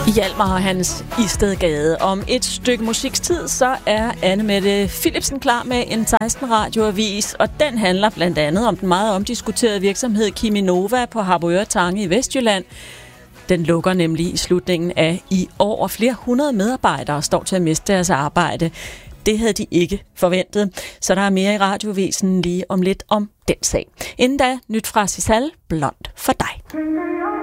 Hjalmar og hans Istedgade. Om et stykke musikstid, så er Anne-Mette Philipsen klar med en 16 radioavis, og den handler blandt andet om den meget omdiskuterede virksomhed Cheminova på Harboøre Tange i Vestjylland. Den lukker nemlig i slutningen af i år, og flere hundrede medarbejdere står til at miste deres arbejde. Det havde de ikke forventet, så der er mere i radioavisen lige om lidt om den sag. Inden da, nyt fra Sisal, Blond for dig.